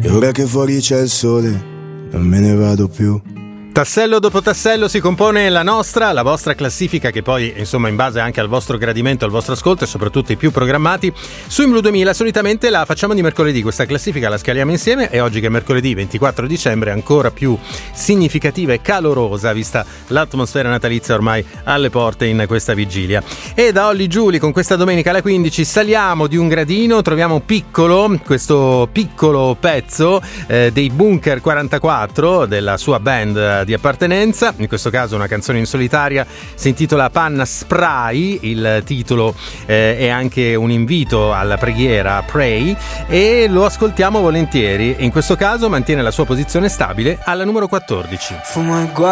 E ora che fuori c'è il sole, non me ne vado più. Tassello dopo tassello si compone la vostra classifica, che poi insomma in base anche al vostro gradimento, al vostro ascolto e soprattutto i più programmati su Imblue 2000. Solitamente la facciamo di mercoledì, questa classifica la scaliamo insieme, e oggi che è mercoledì 24 dicembre è ancora più significativa e calorosa vista l'atmosfera natalizia ormai alle porte in questa vigilia. E da Olly Julie con questa domenica alle 15 saliamo di un gradino, troviamo questo piccolo pezzo dei Bunker 44, della sua band di appartenenza, in questo caso una canzone in solitaria, si intitola Panna Spray, il titolo è anche un invito alla preghiera, Pray, e lo ascoltiamo volentieri. In questo caso mantiene la sua posizione stabile alla numero 14. Fumo e